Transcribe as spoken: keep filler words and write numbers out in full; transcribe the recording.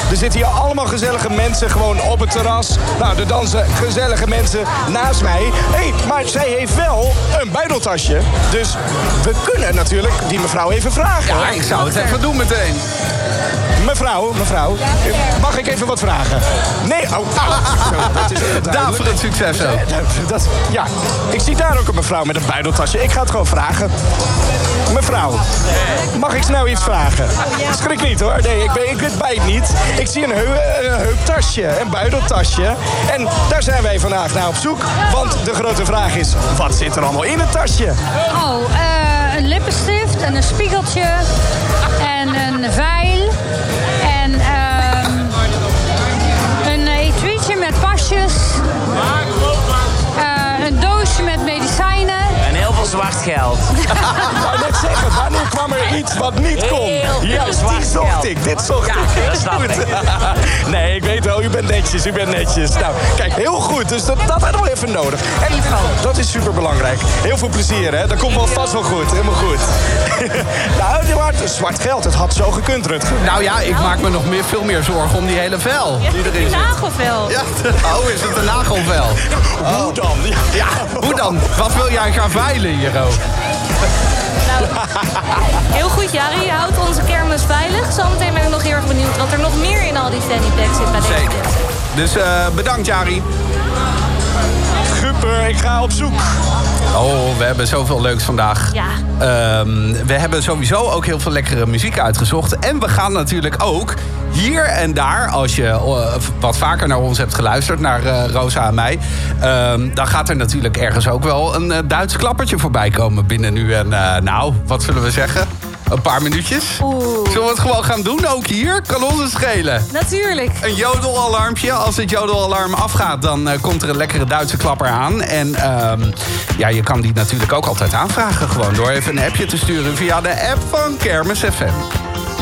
Er zitten hier allemaal gezellige mensen gewoon op het terras. Nou, er dansen gezellige mensen naast mij. Hé, hey, maar zij heeft wel een buideltasje. Dus we kunnen natuurlijk die mevrouw even vragen. Ja, ik zou het even doen meteen. Mevrouw, mevrouw, mag ik even wat vragen? Nee, oh, oh. Zo, dat is heel Daar voor het succes zo. Dat, dat, ja, ik zie daar ook een mevrouw met een buideltasje. Ik ga het gewoon vragen. Mevrouw, mag ik snel iets vragen? Schrik niet hoor, nee, ik, ben, ik bijt niet. Ik zie een, heu, een heuptasje, een buideltasje. En daar zijn wij vandaag naar op zoek. Want de grote vraag is, wat zit er allemaal in het tasje? Oh, uh, een lippenstift en een spiegeltje en een veil en uh, een etuietje met pasjes, uh, een doosje met medicijnen. En heel veel zwart geld. Ik wou net zeggen, wanneer kwam er iets wat niet kon? Heel Ja, veel zwart dit zocht geld. ik, dit zocht Ja, ik. dat snap ik. Nee, ik weet wel, u bent netjes, u bent netjes. Nou, kijk, heel goed, dus dat, dat hadden we even nodig. En dat is super belangrijk. Heel veel plezier, hè? Dat komt wel vast wel goed, helemaal goed. Nou, maar zwart geld, het had zo gekund, Rutger. Nou ja, ik maak me nog meer, veel meer zorgen om die hele vel die erin zit. Nagelvel. Ja, oh, is het een nagelvel? Oh. Hoe dan? Ja. Ja, hoe dan? Wat wil jij gaan veilen hier ook? Nou, heel goed, Jari. Je houdt onze kermis veilig. Zometeen ben ik nog heel erg benieuwd wat er nog meer in al die fanny packs zit bij deze Zeker. kids. Dus uh, bedankt, Jari. Super, ik ga op zoek. Oh, we hebben zoveel leuks vandaag. Ja. Um, we hebben sowieso ook heel veel lekkere muziek uitgezocht. En we gaan natuurlijk ook hier en daar, als je uh, wat vaker naar ons hebt geluisterd, naar uh, Rosa en mij, um, dan gaat er natuurlijk ergens ook wel een uh, Duits klappertje voorbij komen binnen nu. En uh, nou, wat zullen we zeggen? Een paar minuutjes. Oeh. Zullen we het gewoon gaan doen, ook hier? Kan ons het schelen. Natuurlijk. Een jodelalarmpje. Als het jodelalarm afgaat, dan uh, komt er een lekkere Duitse klapper aan. En um, ja, je kan die natuurlijk ook altijd aanvragen. Gewoon door even een appje te sturen via de app van Kermis F M.